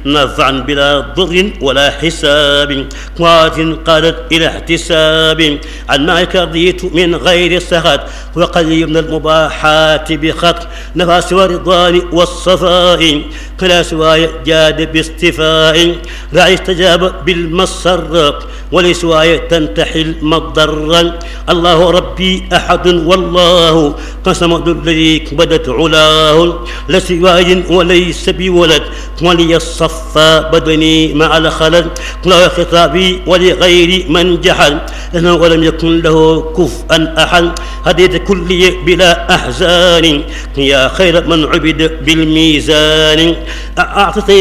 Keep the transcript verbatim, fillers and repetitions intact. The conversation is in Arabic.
نفعا بلا ضر ولا حساب قوات قادت إلى احتساب عن معك رضيت من غير سخط وقليل من المباحات بخط نفع سوى الرضوان والصفاء كلا سواي جاد باستفاء راعي استجاب بالمسر ولسواي تنتحل مضرا الله ربي أحد والله قسم الذي بدت علاه لسواي وليس بولد ولي الصفا بدني مع الخلل لا خطابي ولغير من جحل إنه ولم يكن له كفءا أحد هديت كلي بلا أحزان يا خير من عبد بالميزان أعطيت